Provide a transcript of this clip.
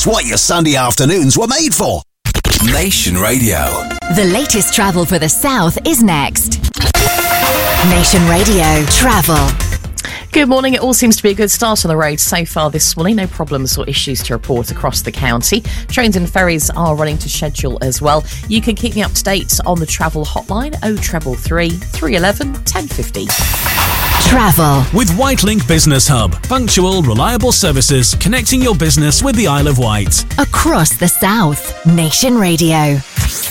what your Sunday afternoons were made for. Nation Radio. The latest travel for the South is next. Nation Radio Travel. Good morning. It all seems to be a good start on the road so far this morning. No problems or issues to report across the county. Trains and ferries are running to schedule as well. You can keep me up to date on the travel hotline 0333 311 1050. Travel with Whitelink Business Hub. Punctual, reliable services connecting your business with the Isle of Wight. across the South. Nation Radio.